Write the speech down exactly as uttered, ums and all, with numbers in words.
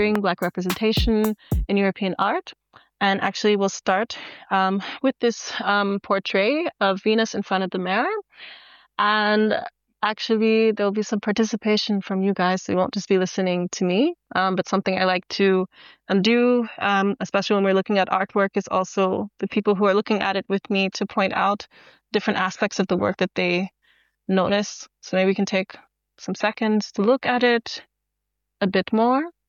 Black representation in European art. And actually, we'll start um, with this um, portrait of Venus in front of the mirror. And actually, there'll be some participation from you guys. So you won't just be listening to me, um, but something I like to um, do, um, especially when we're looking at artwork, is also the people who are looking at it with me to point out different aspects of the work that they notice. So maybe we can take some seconds to look at it a bit more.